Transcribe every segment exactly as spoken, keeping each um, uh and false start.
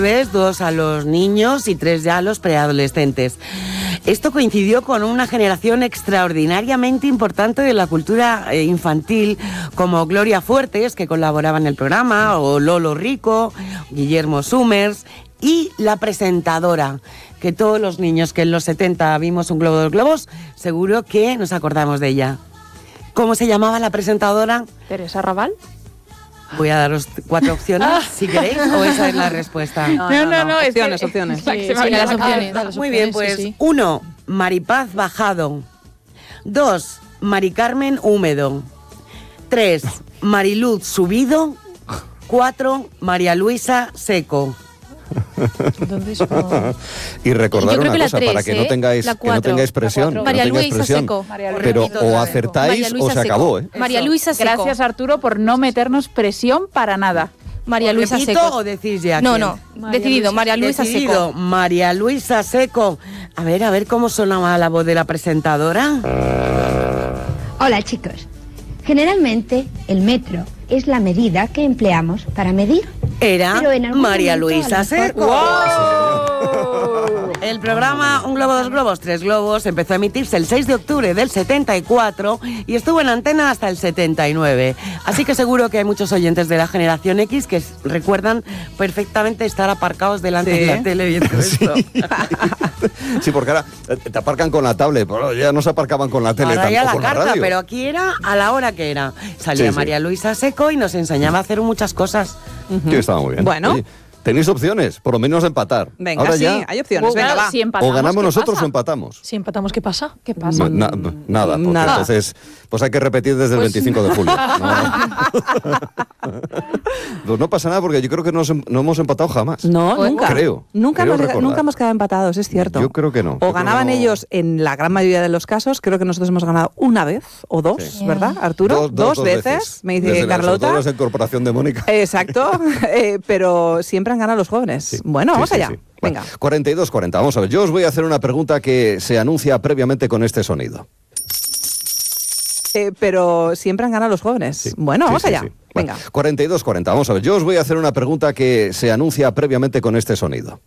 bebés, dos a los niños y tres ya a los preadolescentes. Esto coincidió con una generación extraordinariamente importante de la cultura infantil, como Gloria Fuertes, que colaboraba en el programa, o Lolo Rico, Guillermo Summers, y la presentadora, que todos los niños que en los setenta vimos Un globo de los globos, seguro que nos acordamos de ella. ¿Cómo se llamaba la presentadora? Teresa Raval. Voy a daros cuatro opciones, ah. si queréis, o esa es la respuesta. No, no, no, no, no opciones, opciones. Sí, sí, sí, las opciones, las Muy bien, pues, sí, sí. uno, Maripaz Bajado. Dos, Mari Carmen Húmedo. Tres, Mariluz Subido. Cuatro, María Luisa Seco. Entonces, oh. Y recordar una cosa, tres, para que, ¿eh? no tengáis, que no tengáis presión, María no tengáis Luisa presión, Seco. Pero o acertáis o se Seco. acabó, ¿eh? María Luisa Seco. Gracias, Arturo, por no meternos presión para nada. María Luisa ¿Repito Seco. o decís ya? No, quién? no, María decidido, Luisa, María Luisa decidido, Seco. María Luisa Seco. A ver, a ver cómo sonaba la voz de la presentadora. Hola, chicos. Generalmente, el metro es la medida que empleamos para medir. Era María Luisa Seco. ¡Wow! El programa Un globo, dos globos, tres globos empezó a emitirse el seis de octubre del setenta y cuatro y estuvo en antena hasta el setenta y nueve. Así que seguro que hay muchos oyentes de la generación X que recuerdan perfectamente estar aparcados delante ¿Sí? de la tele viendo esto. Sí. Sí, porque ahora te aparcan con la tablet, pero ya no se aparcaban con la tele, ahora tampoco ya la con carta, la radio. Pero aquí era a la hora que era. Salía sí, María sí. Luisa Seco y nos enseñaba a hacer muchas cosas. Uh-huh. Que estaba muy bien. Bueno. Oye, tenéis opciones, por lo menos empatar. Venga, ahora sí, ya, hay opciones. Venga, va. Si empatamos, o ganamos nosotros pasa? o empatamos. Si empatamos, ¿qué pasa? ¿Qué pasa? Na, nada, porque nada. entonces pues hay que repetir desde pues... el veinticinco de julio. No. Pues no pasa nada porque yo creo que no, no hemos empatado jamás. No, pues, nunca. Creo. Nunca, creo hemos, nunca hemos quedado empatados, es cierto. Yo creo que no. O ganaban no... ellos en la gran mayoría de los casos. Creo que nosotros hemos ganado una vez o dos, sí. ¿verdad, Arturo? Dos, dos, dos, dos veces. veces. Me dice desde Carlota. La incorporación de Mónica. Exacto. eh, pero siempre han ganado los jóvenes. Sí. Bueno, vamos sí, sí, allá. Sí. Venga. Bueno, cuarenta y dos cuarenta. Vamos a ver. Yo os voy a hacer una pregunta que se anuncia previamente con este sonido. Eh, pero siempre han ganado los jóvenes. Sí. Bueno, vamos sí, allá. Sí, sí. Venga. Bueno, cuarenta y dos cuarenta. Vamos a ver. Yo os voy a hacer una pregunta que se anuncia previamente con este sonido.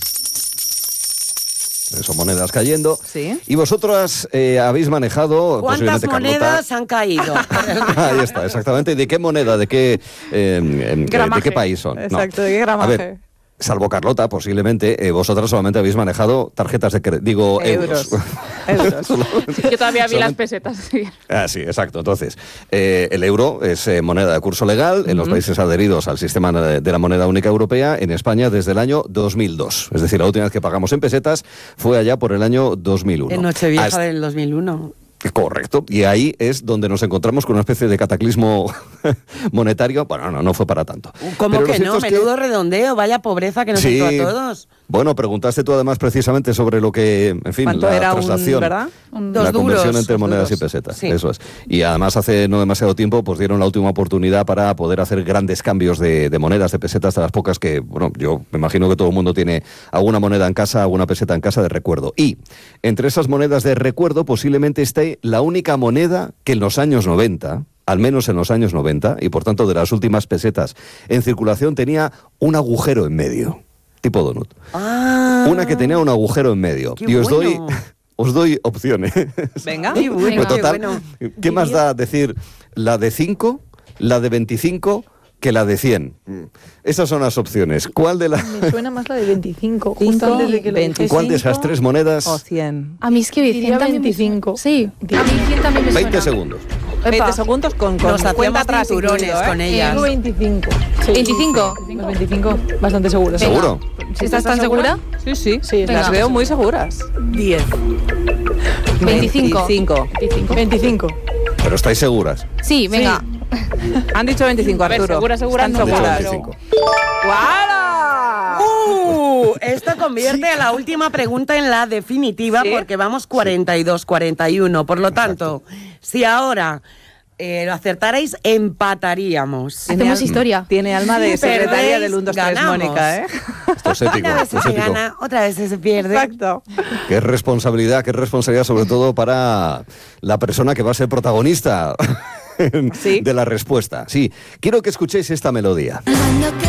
Son monedas cayendo. Sí. Y vosotras eh, habéis manejado... ¿Cuántas monedas Carlota? han caído? Ahí está, exactamente. ¿De qué moneda? ¿De qué, eh, de qué país son? Exacto, no. ¿de qué gramaje? A ver, salvo Carlota, posiblemente, eh, vosotras solamente habéis manejado tarjetas de crédito, digo, euros. Euros. Sí, yo todavía vi las pesetas. Sí. Ah, sí, exacto. Entonces, eh, el euro es eh, moneda de curso legal en uh-huh. los países adheridos al sistema de, de la moneda única europea, en España desde el año dos mil dos. Es decir, la última vez que pagamos en pesetas fue allá por el año dos mil uno. En Nochevieja Hasta... del dos mil uno. Correcto, y ahí es donde nos encontramos con una especie de cataclismo monetario. Bueno, no, no fue para tanto. ¿Cómo Pero que no? Menudo que... redondeo, vaya pobreza que nos sí, entró a todos. Bueno, preguntaste tú además precisamente sobre lo que, en fin, ¿cuánto la era traslación, un, ¿verdad? Un, la dos conversión duros, entre monedas duros. y pesetas, Sí. Eso es. Y además hace no demasiado tiempo pues dieron la última oportunidad para poder hacer grandes cambios de, de monedas, de pesetas, de las pocas que, bueno, yo me imagino que todo el mundo tiene alguna moneda en casa, alguna peseta en casa de recuerdo. Y entre esas monedas de recuerdo posiblemente esté la única moneda que en los años noventa, al menos en los años noventa, y por tanto de las últimas pesetas en circulación, tenía un agujero en medio. Tipo donut. Ah, una que tenía un agujero en medio. Qué y os bueno. doy os doy opciones. Venga. Qué bueno, en total, qué bueno. ¿qué más da decir la de cinco, la de veinticinco que la de cien? Esas son las opciones. ¿Cuál de las Me suena más la de veinticinco. Cinco, Justo antes de que lo veinticinco. ¿Cuál de esas tres monedas? O cien. A mí es que Diría cien veinticinco. Sí, a mí cien también me suena. veinte segundos. veinte segundos con, con Nos cuenta hacíamos atrás cinturones incluido, ¿eh? con ellas. Digo veinticinco. Sí. ¿veinticinco? Los veinticinco, bastante seguro. ¿Seguro? ¿Estás tan segura? Sí, sí. Sí, las venga. veo muy seguras. diez. veinticinco. veinticinco. veinticinco. Pero estáis seguras. Sí, venga. Han dicho veinticinco, A ver, Arturo. segura, segura, Están no, De hecho, seguras. pero- veinticinco. ¡Guala! Uh, esto convierte a la última pregunta en la definitiva ¿Sí? porque vamos cuarenta y dos cuarenta y uno. Por lo tanto, si ahora eh, lo acertarais, empataríamos. Hacemos historia. Tiene alma de Si secretaria perdéis, del uno, dos, tres, ganamos. Mónica, ¿eh? Esto es épico. Una vez Esto es se épico. gana, otra vez se pierde. Exacto. Qué responsabilidad, qué responsabilidad sobre todo para la persona que va a ser protagonista Sí. de la respuesta. Sí, quiero que escuchéis esta melodía.